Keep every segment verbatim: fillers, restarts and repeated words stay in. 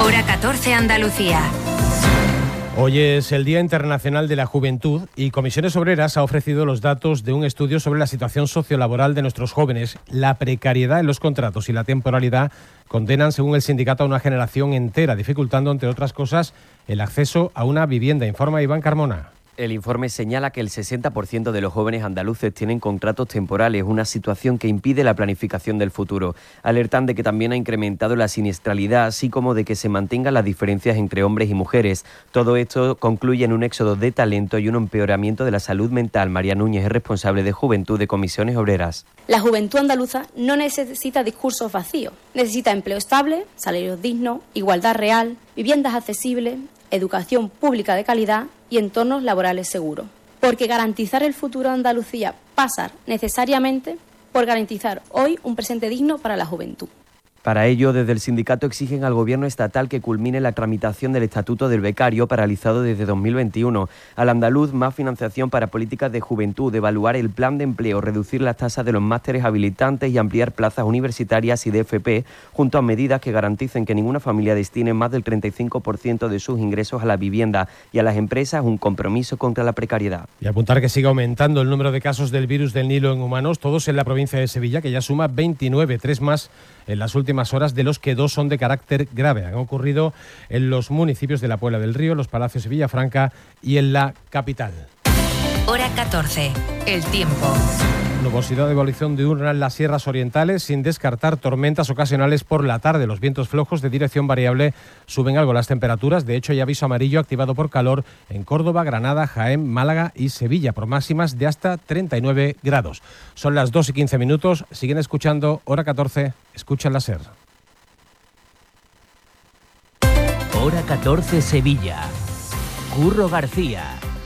Hora catorce Andalucía. Hoy es el Día Internacional de la Juventud y Comisiones Obreras ha ofrecido los datos de un estudio sobre la situación sociolaboral de nuestros jóvenes. La precariedad en los contratos y la temporalidad condenan, según el sindicato, a una generación entera, dificultando, entre otras cosas, el acceso a una vivienda, informa Iván Carmona. El informe señala que el sesenta por ciento de los jóvenes andaluces tienen contratos temporales, una situación que impide la planificación del futuro. Alertan de que también ha incrementado la siniestralidad, así como de que se mantengan las diferencias entre hombres y mujeres. Todo esto concluye en un éxodo de talento y un empeoramiento de la salud mental. María Núñez es responsable de Juventud de Comisiones Obreras. La juventud andaluza no necesita discursos vacíos, necesita empleo estable, salarios dignos, igualdad real, viviendas accesibles, educación pública de calidad y entornos laborales seguros. Porque garantizar el futuro de Andalucía pasa necesariamente por garantizar hoy un presente digno para la juventud. Para ello, desde el sindicato exigen al Gobierno estatal que culmine la tramitación del Estatuto del Becario, paralizado desde dos mil veintiuno. Al andaluz, más financiación para políticas de juventud, evaluar el plan de empleo, reducir las tasas de los másteres habilitantes y ampliar plazas universitarias y de F P, junto a medidas que garanticen que ninguna familia destine más del treinta y cinco por ciento de sus ingresos a la vivienda y a las empresas, un compromiso contra la precariedad. Y apuntar que sigue aumentando el número de casos del virus del Nilo en humanos, todos en la provincia de Sevilla, que ya suma veintinueve, tres más en las últimas horas, de los que dos son de carácter grave. Han ocurrido en los municipios de la Puebla del Río, Los Palacios y Villafranca y en la capital. Hora catorce, el tiempo. Nubosidad de evolución diurna en las sierras orientales, sin descartar tormentas ocasionales por la tarde. Los vientos flojos de dirección variable suben algo las temperaturas. De hecho, hay aviso amarillo activado por calor en Córdoba, Granada, Jaén, Málaga y Sevilla, por máximas de hasta treinta y nueve grados. Son las dos y quince minutos. Siguen escuchando Hora catorce. Escuchan la SER. Hora catorce Sevilla. Curro García.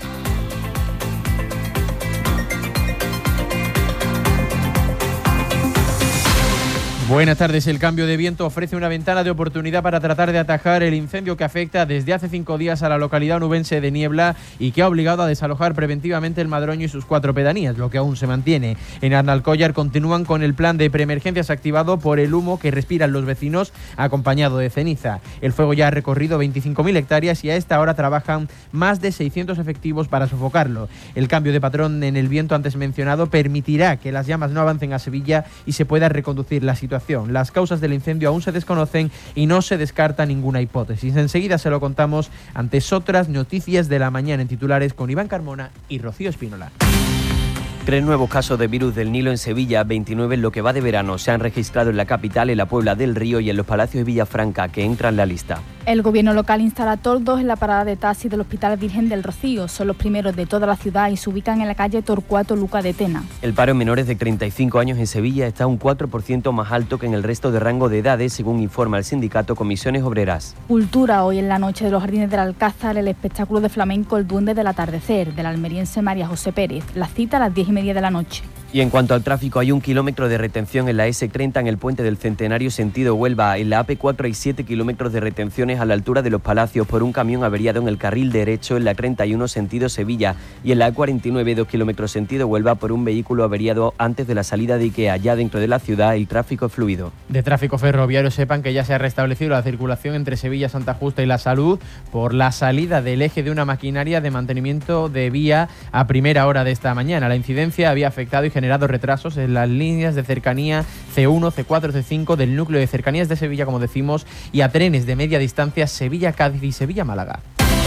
Buenas tardes. El cambio de viento ofrece una ventana de oportunidad para tratar de atajar el incendio que afecta desde hace cinco días a la localidad onubense de Niebla y que ha obligado a desalojar preventivamente el Madroño y sus cuatro pedanías, lo que aún se mantiene. En Arnalcollar continúan con el plan de preemergencias activado por el humo que respiran los vecinos, acompañado de ceniza. El fuego ya ha recorrido veinticinco mil hectáreas y a esta hora trabajan más de seiscientos efectivos para sofocarlo. El cambio de patrón en el viento antes mencionado permitirá que las llamas no avancen a Sevilla y se pueda reconducir la situación. Las causas del incendio aún se desconocen y no se descarta ninguna hipótesis. Enseguida se lo contamos antes otras noticias de la mañana en titulares con Iván Carmona y Rocío Espínola. Tres nuevos casos de virus del Nilo en Sevilla, veintinueve en lo que va de verano. Se han registrado en la capital, en la Puebla del Río y en los Palacios de Villafranca, que entran en la lista. El gobierno local instala toldos en la parada de taxi del Hospital Virgen del Rocío. Son los primeros de toda la ciudad y se ubican en la calle Torcuato Luca de Tena. El paro en menores de treinta y cinco años en Sevilla está un cuatro por ciento más alto que en el resto de rango de edades, según informa el sindicato Comisiones Obreras. Cultura. Hoy en la noche de los Jardines del Alcázar, el espectáculo de flamenco El Duende del Atardecer, de la almeriense María José Pérez. La cita a las diez y media de la noche. Y en cuanto al tráfico, hay un kilómetro de retención en la ese treinta en el puente del Centenario sentido Huelva. En la A P cuatro hay siete kilómetros de retenciones a la altura de los Palacios por un camión averiado en el carril derecho en la treinta y uno sentido Sevilla. Y en la A cuarenta y nueve, dos kilómetros sentido Huelva por un vehículo averiado antes de la salida de Ikea. Ya dentro de la ciudad el tráfico es fluido. De tráfico ferroviario, sepan que ya se ha restablecido la circulación entre Sevilla, Santa Justa y La Salud por la salida del eje de una maquinaria de mantenimiento de vía a primera hora de esta mañana. La incidencia había afectado y generado retrasos en las líneas de cercanía ce uno, ce cuatro, ce cinco del núcleo de cercanías de Sevilla, como decimos, y a trenes de media distancia Sevilla-Cádiz y Sevilla-Málaga.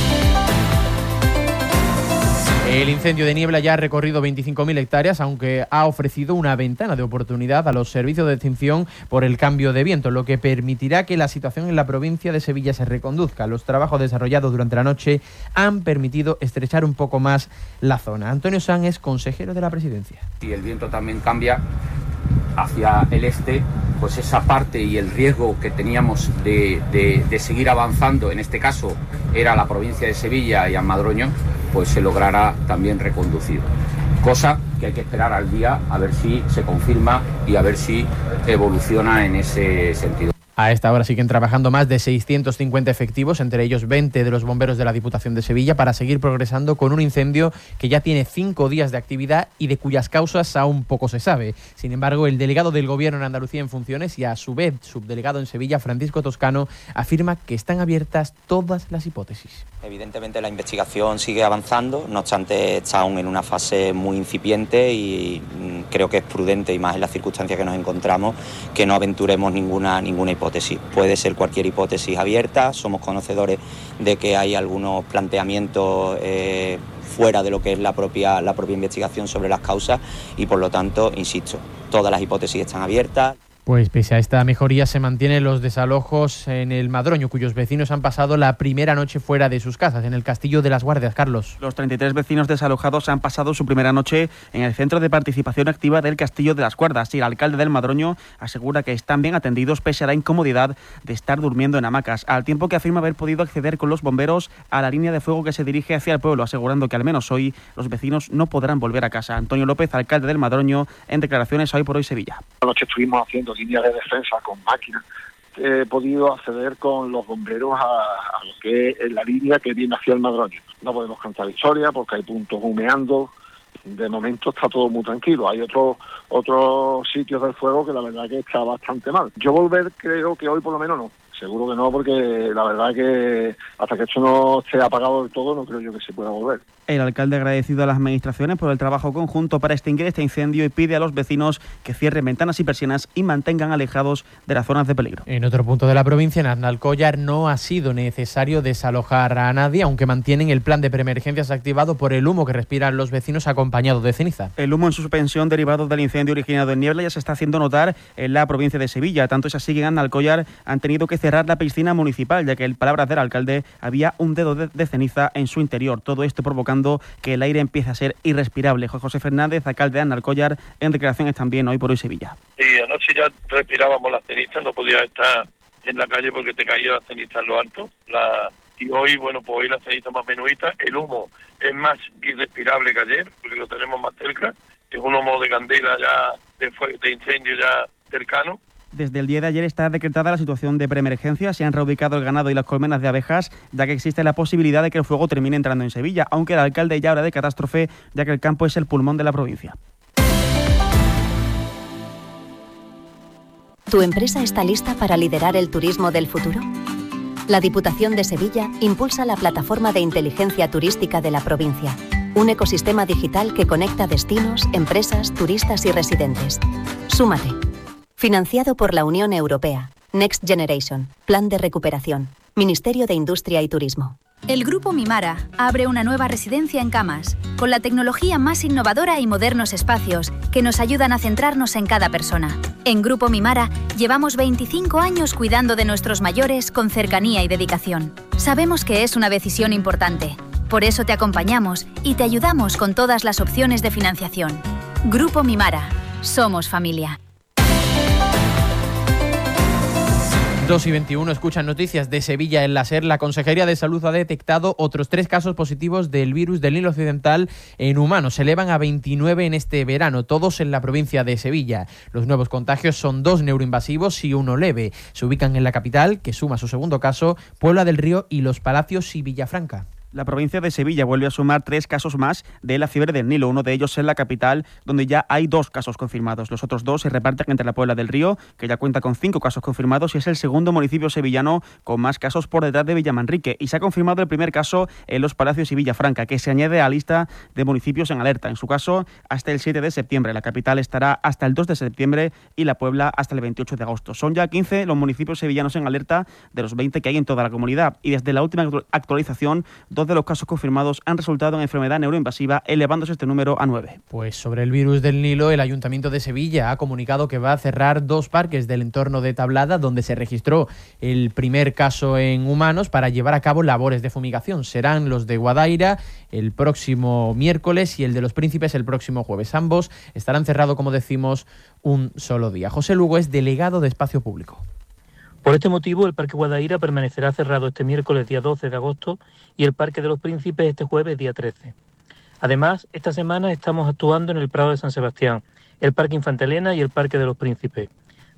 El incendio de Niebla ya ha recorrido veinticinco mil hectáreas, aunque ha ofrecido una ventana de oportunidad a los servicios de extinción por el cambio de viento, lo que permitirá que la situación en la provincia de Sevilla se reconduzca. Los trabajos desarrollados durante la noche han permitido estrechar un poco más la zona. Antonio Sanz es consejero de la presidencia. Si el viento también cambia hacia el este, pues esa parte y el riesgo que teníamos de, de, de seguir avanzando, en este caso era la provincia de Sevilla y a Madroño, pues se logrará también reconducir. Cosa que hay que esperar al día a ver si se confirma y a ver si evoluciona en ese sentido. A esta hora siguen trabajando más de seiscientos cincuenta efectivos, entre ellos veinte de los bomberos de la Diputación de Sevilla, para seguir progresando con un incendio que ya tiene cinco días de actividad y de cuyas causas aún poco se sabe. Sin embargo, el delegado del Gobierno en Andalucía en funciones y a su vez subdelegado en Sevilla, Francisco Toscano, afirma que están abiertas todas las hipótesis. Evidentemente la investigación sigue avanzando, no obstante está aún en una fase muy incipiente y creo que es prudente, y más en las circunstancias que nos encontramos, que no aventuremos ninguna, ninguna hipótesis. Puede ser cualquier hipótesis abierta, somos conocedores de que hay algunos planteamientos eh, fuera de lo que es la propia, la propia investigación sobre las causas y por lo tanto, insisto, todas las hipótesis están abiertas. Pues pese a esta mejoría se mantienen los desalojos en el Madroño, cuyos vecinos han pasado la primera noche fuera de sus casas, en el Castillo de las Guardias. Carlos. Los treinta y tres vecinos desalojados han pasado su primera noche en el Centro de Participación Activa del Castillo de las Guardas y el alcalde del Madroño asegura que están bien atendidos pese a la incomodidad de estar durmiendo en hamacas, al tiempo que afirma haber podido acceder con los bomberos a la línea de fuego que se dirige hacia el pueblo, asegurando que al menos hoy los vecinos no podrán volver a casa. Antonio López, alcalde del Madroño, en declaraciones a Hoy por Hoy Sevilla. Anoche estuvimos haciendo línea de defensa con máquinas. He podido acceder con los bomberos a, a lo que es la línea que viene hacia el Madroño. No podemos contar historia porque hay puntos humeando. De momento está todo muy tranquilo. Hay otros otros sitios del fuego que la verdad que está bastante mal. Yo volver creo que hoy por lo menos no. Seguro que no, porque la verdad que hasta que esto no esté apagado del todo no creo yo que se pueda volver. El alcalde ha agradecido a las administraciones por el trabajo conjunto para extinguir este incendio y pide a los vecinos que cierren ventanas y persianas y mantengan alejados de las zonas de peligro. En otro punto de la provincia, en Aznalcóllar, no ha sido necesario desalojar a nadie, aunque mantienen el plan de preemergencias activado por el humo que respiran los vecinos acompañado de ceniza. El humo en suspensión derivado del incendio originado en Niebla ya se está haciendo notar en la provincia de Sevilla. Tanto es así que en Aznalcóllar han tenido que cerrar la piscina municipal, ya que, en palabras del alcalde, había un dedo de, de ceniza en su interior. Todo esto provocando que el aire empiece a ser irrespirable. José Fernández, alcalde de Aznalcóllar, en declaraciones también Hoy por Hoy Sevilla. Sí, anoche ya respirábamos las cenizas, no podía estar en la calle porque te caía la ceniza en lo alto. La... Y hoy, bueno, pues hoy la ceniza más menuita, el humo es más irrespirable que ayer, porque lo tenemos más cerca, es un humo de candela ya, de, fue... de incendio ya cercano. Desde el día de ayer está decretada la situación de preemergencia. Se han reubicado el ganado y las colmenas de abejas, ya que existe la posibilidad de que el fuego termine entrando en Sevilla, aunque el alcalde ya habla de catástrofe, ya que el campo es el pulmón de la provincia. ¿Tu empresa está lista para liderar el turismo del futuro? La Diputación de Sevilla impulsa la plataforma de inteligencia turística de la provincia, un ecosistema digital que conecta destinos, empresas, turistas y residentes. Súmate. Financiado por la Unión Europea. Next Generation. Plan de recuperación. Ministerio de Industria y Turismo. El Grupo Mimara abre una nueva residencia en Camas, con la tecnología más innovadora y modernos espacios que nos ayudan a centrarnos en cada persona. En Grupo Mimara llevamos veinticinco años cuidando de nuestros mayores con cercanía y dedicación. Sabemos que es una decisión importante. Por eso te acompañamos y te ayudamos con todas las opciones de financiación. Grupo Mimara. Somos familia. dos y veintiuno, escuchan noticias de Sevilla en la SER. La Consejería de Salud ha detectado otros tres casos positivos del virus del Nilo Occidental en humanos. Se elevan a veintinueve en este verano, todos en la provincia de Sevilla. Los nuevos contagios son dos neuroinvasivos y uno leve. Se ubican en la capital, que suma su segundo caso, Puebla del Río y Los Palacios y Villafranca. La provincia de Sevilla vuelve a sumar tres casos más de la fiebre del Nilo, uno de ellos en la capital, donde ya hay dos casos confirmados. Los otros dos se reparten entre la Puebla del Río, que ya cuenta con cinco casos confirmados y es el segundo municipio sevillano con más casos por detrás de Villamanrique. Y se ha confirmado el primer caso en Los Palacios y Villafranca, que se añade a la lista de municipios en alerta. En su caso, hasta el siete de septiembre. La capital estará hasta el dos de septiembre y la Puebla hasta el veintiocho de agosto. Son ya quince los municipios sevillanos en alerta de los veinte que hay en toda la comunidad. Y desde la última actualización, dos de los casos confirmados han resultado en enfermedad neuroinvasiva, elevándose este número a nueve. Pues sobre el virus del Nilo, el Ayuntamiento de Sevilla ha comunicado que va a cerrar dos parques del entorno de Tablada, donde se registró el primer caso en humanos, para llevar a cabo labores de fumigación. Serán los de Guadaira el próximo miércoles y el de Los Príncipes el próximo jueves. Ambos estarán cerrados, como decimos, un solo día. José Lugo es delegado de Espacio Público. Por este motivo, el Parque Guadaira permanecerá cerrado este miércoles día doce de agosto y el Parque de los Príncipes este jueves día trece. Además, esta semana estamos actuando en el Prado de San Sebastián, el Parque Infanta Elena y el Parque de los Príncipes.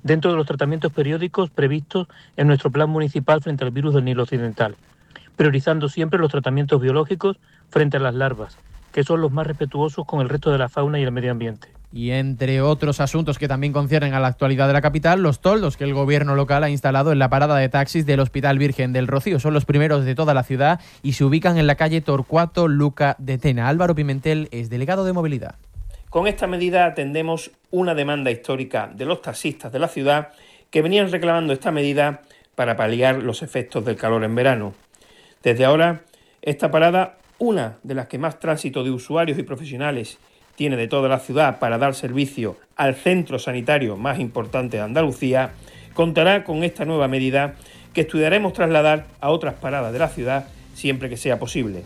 dentro de los tratamientos periódicos previstos en nuestro plan municipal frente al virus del Nilo Occidental, priorizando siempre los tratamientos biológicos frente a las larvas, que son los más respetuosos con el resto de la fauna y el medio ambiente. Y entre otros asuntos que también conciernen a la actualidad de la capital, los toldos que el gobierno local ha instalado en la parada de taxis del Hospital Virgen del Rocío. Son los primeros de toda la ciudad y se ubican en la calle Torcuato Luca de Tena. Álvaro Pimentel es delegado de movilidad. Con esta medida atendemos una demanda histórica de los taxistas de la ciudad que venían reclamando esta medida para paliar los efectos del calor en verano. Desde ahora, esta parada, una de las que más tránsito de usuarios y profesionales tiene de toda la ciudad para dar servicio al centro sanitario más importante de Andalucía, contará con esta nueva medida que estudiaremos trasladar a otras paradas de la ciudad siempre que sea posible.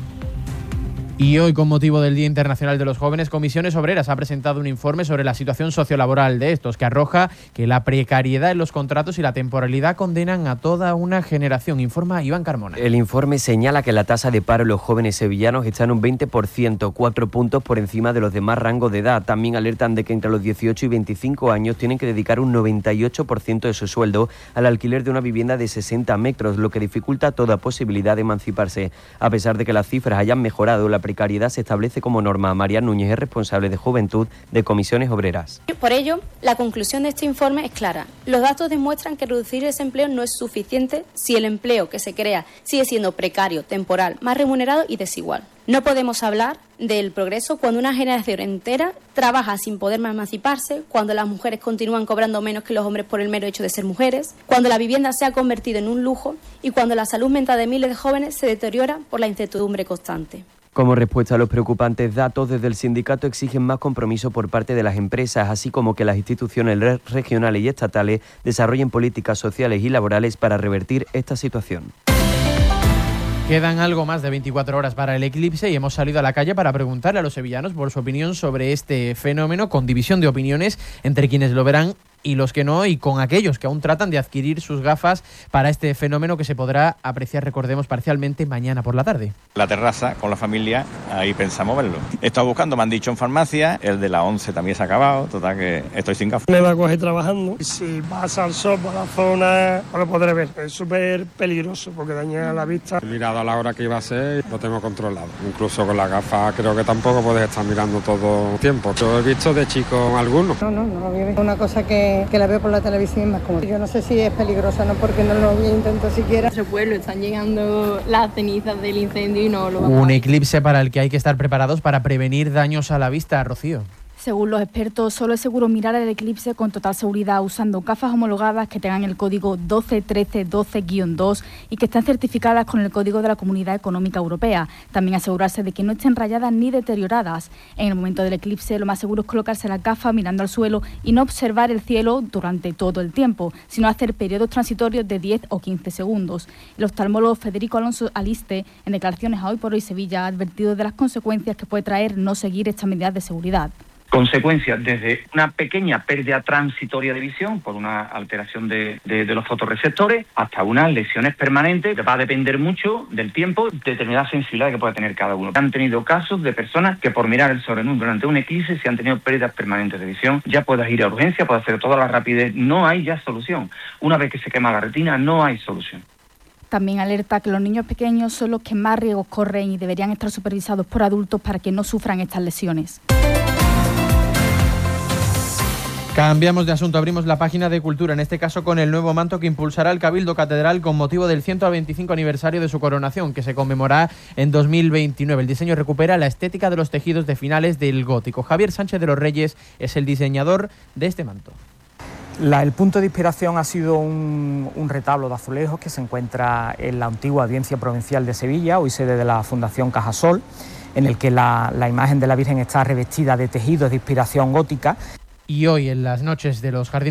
Y hoy, con motivo del Día Internacional de los Jóvenes, Comisiones Obreras ha presentado un informe sobre la situación sociolaboral de estos, que arroja que la precariedad en los contratos y la temporalidad condenan a toda una generación, informa Iván Carmona. El informe señala que la tasa de paro en los jóvenes sevillanos está en un veinte por ciento, cuatro puntos por encima de los demás rangos de edad. También alertan de que entre los dieciocho y veinticinco años tienen que dedicar un noventa y ocho por ciento de su sueldo al alquiler de una vivienda de sesenta metros, lo que dificulta toda posibilidad de emanciparse. A pesar de que las cifras hayan mejorado, la precariedad se establece como norma. María Núñez es responsable de Juventud de Comisiones Obreras. Por ello, la conclusión de este informe es clara. Los datos demuestran que reducir ese empleo no es suficiente si el empleo que se crea sigue siendo precario, temporal, más remunerado y desigual. No podemos hablar del progreso cuando una generación entera trabaja sin poder más emanciparse, cuando las mujeres continúan cobrando menos que los hombres por el mero hecho de ser mujeres, cuando la vivienda se ha convertido en un lujo y cuando la salud mental de miles de jóvenes se deteriora por la incertidumbre constante. Como respuesta a los preocupantes datos, desde el sindicato exigen más compromiso por parte de las empresas, así como que las instituciones regionales y estatales desarrollen políticas sociales y laborales para revertir esta situación. Quedan algo más de veinticuatro horas para el eclipse y hemos salido a la calle para preguntarle a los sevillanos por su opinión sobre este fenómeno, con división de opiniones entre quienes lo verán y los que no, y con aquellos que aún tratan de adquirir sus gafas para este fenómeno que se podrá apreciar, recordemos, parcialmente mañana por la tarde. La terraza con la familia, ahí pensamos verlo. He estado buscando, me han dicho en farmacia, el de la once también se ha acabado, total que estoy sin gafas. Me va a coger trabajando, si pasa al sol por la zona no lo podré ver. Es súper peligroso porque daña la vista. He mirado a la hora que iba a ser, lo tengo controlado. Incluso con las gafas creo que tampoco puedes estar mirando todo el tiempo. Yo he visto de chico algunos. No, no, no lo había visto. Una cosa que que la veo por la televisión es más cómoda. Yo no sé si es peligrosa, no, porque no lo había intentado siquiera. Nuestro pueblo están llegando las cenizas del incendio y no lo vamos Un eclipse para el que hay que estar preparados para prevenir daños a la vista, Rocío. Según los expertos, solo es seguro mirar el eclipse con total seguridad usando gafas homologadas que tengan el código doce trece doce guión dos y que estén certificadas con el código de la Comunidad Económica Europea. También asegurarse de que no estén rayadas ni deterioradas. En el momento del eclipse, lo más seguro es colocarse las gafas mirando al suelo y no observar el cielo durante todo el tiempo, sino hacer periodos transitorios de diez o quince segundos. El oftalmólogo Federico Alonso Aliste, en declaraciones a Hoy por Hoy Sevilla, ha advertido de las consecuencias que puede traer no seguir estas medidas de seguridad. Consecuencias desde una pequeña pérdida transitoria de visión por una alteración de, de, de los fotorreceptores hasta unas lesiones permanentes. Va a depender mucho del tiempo, determinada sensibilidad que pueda tener cada uno. Han tenido casos de personas que por mirar el sol durante un eclipse se han tenido pérdidas permanentes de visión. Ya puedes ir a urgencia, puedes hacer toda la rapidez. No hay ya solución. Una vez que se quema la retina, no hay solución. También alerta que los niños pequeños son los que más riesgos corren y deberían estar supervisados por adultos para que no sufran estas lesiones. Cambiamos de asunto, abrimos la página de Cultura, en este caso con el nuevo manto que impulsará el Cabildo Catedral con motivo del ciento veinticinco aniversario de su coronación, que se conmemorará en dos mil veintinueve. El diseño recupera la estética de los tejidos de finales del gótico. Javier Sánchez de los Reyes es el diseñador de este manto. La, el punto de inspiración ha sido un, un retablo de azulejos que se encuentra en la antigua Audiencia Provincial de Sevilla, hoy sede de la Fundación Cajasol, en el que la, la imagen de la Virgen está revestida de tejidos de inspiración gótica. Y hoy, en las noches de los jardines